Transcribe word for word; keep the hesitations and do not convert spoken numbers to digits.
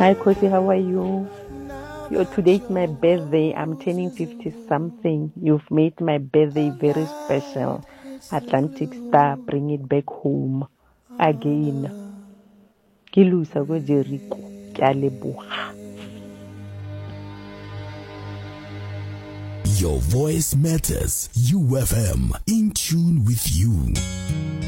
Hi, Kosi, how are you? Yo, today's my birthday. I'm turning fifty something. You've made my birthday very special. Atlantic Star, bring it back home. Again. Ke lusa ko Jericho. Ke a leboga. Your voice matters. U F M, in tune with you.